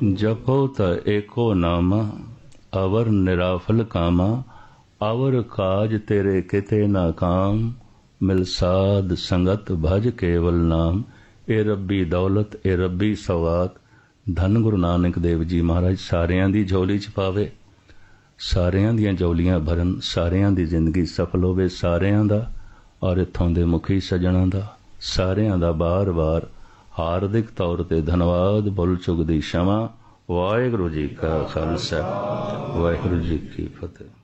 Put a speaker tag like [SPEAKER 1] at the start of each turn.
[SPEAKER 1] जपो त एको नामा अवर निराफल कामा, अवर काज तेरे किते ना काम, मिल साध संगत भज केवल नाम। ए रब्बी दौलत ए रब्बी सौगात धन गुरु नानक देव जी महाराज सारियां दी झोली च पावे, सारियां दियां झोलियां भरन, सारियां दी जिंदगी सफल होवे, सारियां दा और इत्थों दे मुखी सज्जणां दा सारियां दा बार बार हार्दिक तौर ते धन्नवाद। भुल चुक दी क्षमा। वाहिगुरू जी का खालसा, वाहिगुरू जी की फतेह।